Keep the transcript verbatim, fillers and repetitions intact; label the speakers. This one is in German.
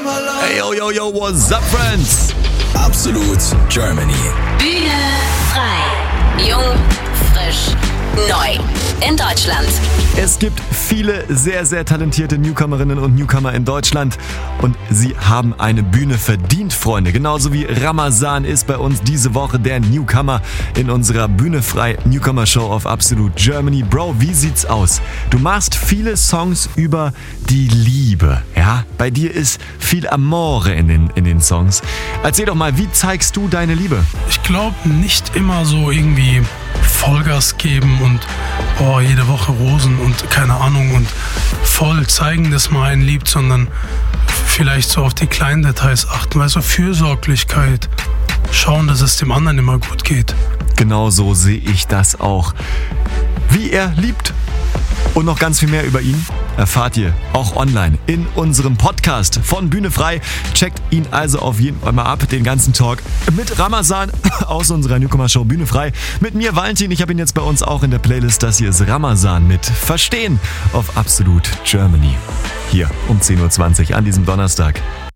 Speaker 1: Hey, yo, yo, yo, what's up, friends?
Speaker 2: Absolut Germany.
Speaker 3: Bühne frei. Jung, frisch, neu. In Deutschland.
Speaker 1: Es gibt viele sehr, sehr talentierte Newcomerinnen und Newcomer in Deutschland und sie haben eine Bühne verdient, Freunde. Genauso wie Ramazan ist bei uns diese Woche der Newcomer in unserer Bühne frei Newcomer Show auf Absolut Germany. Bro, wie sieht's aus? Du machst viele Songs über die Liebe, ja? Bei dir ist viel Amore in den, in den Songs. Erzähl doch mal, wie zeigst du deine Liebe?
Speaker 4: Ich glaube, nicht immer so irgendwie Vollgas geben und oh, jede Woche Rosen und keine Ahnung und voll zeigen, dass man einen liebt, sondern vielleicht so auf die kleinen Details achten, weißt du, Fürsorglichkeit, schauen, dass es dem anderen immer gut geht.
Speaker 1: Genau so sehe ich das auch. Wie er liebt und noch ganz viel mehr über ihn erfahrt ihr auch online in unserem Podcast von Bühne frei. Checkt ihn also auf jeden Fall mal ab, den ganzen Talk mit Ramazan aus unserer Newcomer-Show Bühne frei. Mit mir Valentin, ich habe ihn jetzt bei uns auch in der Playlist. Das hier ist Ramazan mit Verstehen auf Absolut Germany. Hier um zehn Uhr zwanzig an diesem Donnerstag.